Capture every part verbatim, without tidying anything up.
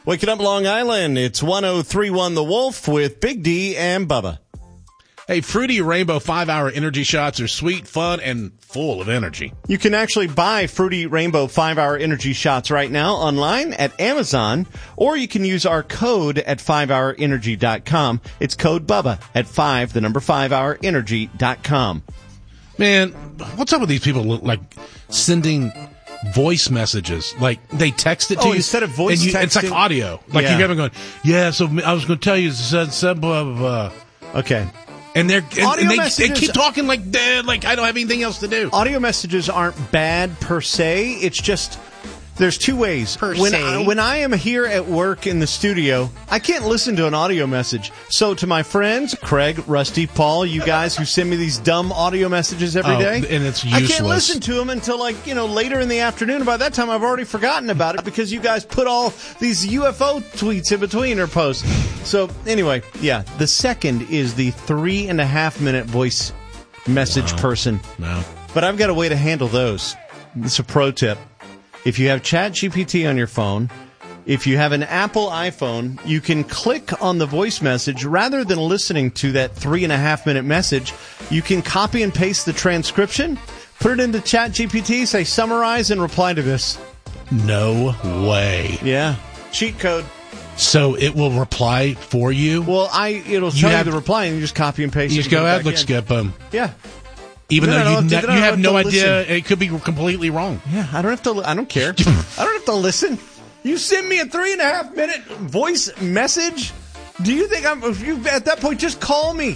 Waking up Long Island, it's one oh three point one The Wolf with Big D and Bubba. Hey, Fruity Rainbow five-hour energy shots are sweet, fun, and full of energy. You can actually buy Fruity Rainbow five-hour energy shots right now online at Amazon, or you can use our code at five hour energy dot com. It's code Bubba at five, the number five hour energy dot com. Man, what's up with these people, like, sending voice messages? Like, they text it to oh, you. instead of voice and you, texting. It's like audio. Like, yeah. you haven't gone, yeah, so I was going to tell you, said, said, blah, blah, blah. Okay. And they're and, audio and they, messages, they keep talking like they're like I don't have anything else to do. Audio messages aren't bad per se. It's just there's two ways. Per when se. I, when I am here at work in the studio, I can't listen to an audio message. So to my friends, Craig, Rusty, Paul, you guys who send me these dumb audio messages every oh, day, and it's useless. I can't listen to them until like you know later in the afternoon. By that time, I've already forgotten about it because you guys put all these U F O tweets in between or posts. So anyway, yeah, the second is the three and a half minute voice message wow. person. Wow. But I've got a way to handle those. It's a pro tip. If you have ChatGPT on your phone, if you have an Apple iPhone, you can click on the voice message. Rather than listening to that three and a half minute message, you can copy and paste the transcription, put it into ChatGPT, say summarize and reply to this. No way. Yeah. Cheat code. So it will reply for you? Well, I it'll show you, you have, the reply and you just copy and paste you it. You just go, that looks good, boom. Yeah. Even then though you, ne- you have no to idea, listen. It could be completely wrong. Yeah, I don't have to. I don't care. I don't have to listen. You send me a three and a half minute voice message. Do you think I'm? If you at that point, just call me.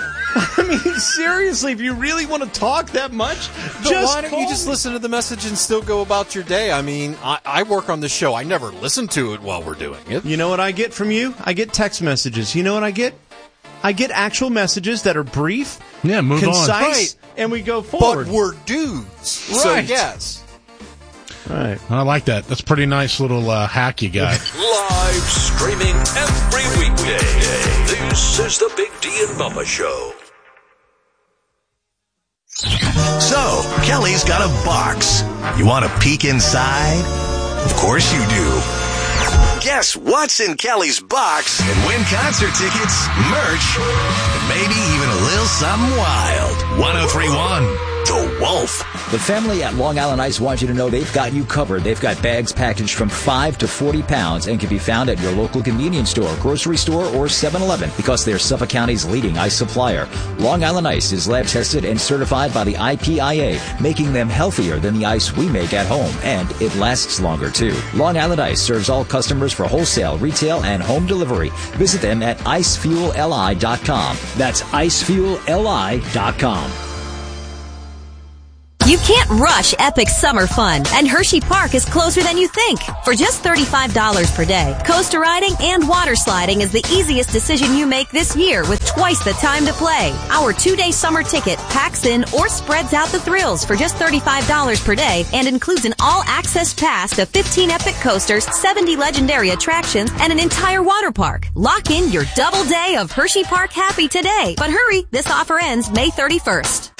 I mean, seriously, if you really want to talk that much, but just why don't call you just me. listen to the message and still go about your day? I mean, I, I work on the show. I never listen to it while we're doing it. You know what I get from you? I get text messages. You know what I get? I get actual messages that are brief, yeah, move concise, on. Right. and we go forward. But we're dudes, right? So yes. Right. I like that. That's a pretty nice little uh, hack you got. Live streaming every weekday. This is the Big D and Bubba Show. So, Kelly's got a box. You want to peek inside? Of course you do. Guess what's in Kelly's box and win concert tickets, merch, and maybe even a little something wild. one oh three point one The Wolf. The family at Long Island Ice wants you to know they've got you covered. They've got bags packaged from five to forty pounds and can be found at your local convenience store, grocery store, or seven eleven because they're Suffolk County's leading ice supplier. Long Island Ice is lab tested and certified by the I P I A, making them healthier than the ice we make at home, and it lasts longer too. Long Island Ice serves all customers for wholesale, retail, and home delivery. Visit them at ice fuel l i dot com. That's ice fuel l i dot com. You can't rush epic summer fun, and Hershey Park is closer than you think. For just thirty-five dollars per day, coaster riding and water sliding is the easiest decision you make this year with twice the time to play. Our two-day summer ticket packs in or spreads out the thrills for just thirty-five dollars per day and includes an all-access pass to fifteen epic coasters, seventy legendary attractions, and an entire water park. Lock in your double day of Hershey Park happy today. But hurry, this offer ends May thirty-first.